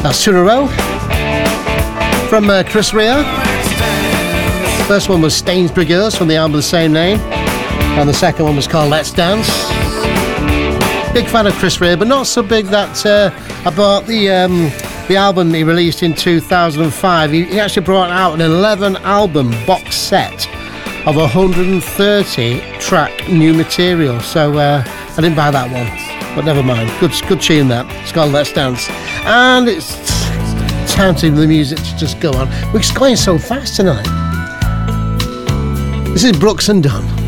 That's two in a row from Chris Rea. First one was Stainsbury Girls from the album of the same name, and the second one was called Let's Dance. Big fan of Chris Rea, but not so big that I bought the album he released in 2005. He actually brought out an 11-album box set of 130 track new material, so I didn't buy that one, but never mind. Good tune that. It's called Let's Dance, and it's time for the music to just go on. We're going so fast tonight. This is Brooks and Dunn.